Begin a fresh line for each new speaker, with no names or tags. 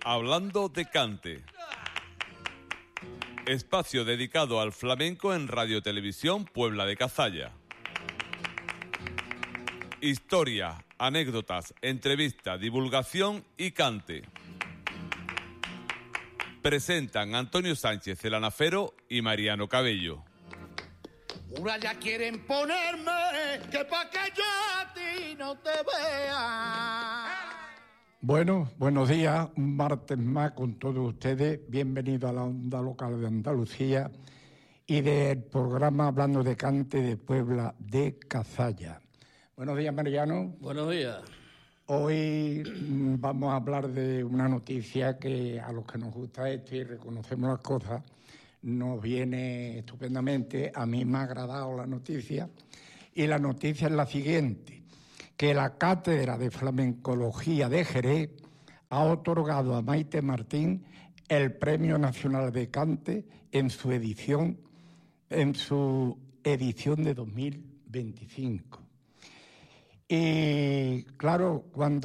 Hablando de cante. Espacio dedicado al flamenco en Radio Televisión Puebla de Cazalla. Historia, anécdotas, entrevista, divulgación y cante. Presentan Antonio Sánchez el Anafero y Mariano Cabello.
Ahora ya quieren ponerme que pa' que yo a ti no te vea.
Bueno, buenos días, un martes más con todos ustedes. Bienvenidos a la Onda Local de Andalucía y del programa Hablando de Cante de Puebla de Cazalla. Buenos días, Mariano.
Buenos días.
Hoy vamos a hablar de una noticia que a los que nos gusta esto y reconocemos las cosas nos viene estupendamente. A mí me ha agradado la noticia y la noticia es la siguiente: que la Cátedra de Flamencología de Jerez ha otorgado a Maite Martín el Premio Nacional de Cante en su edición de 2025. Y claro, cuando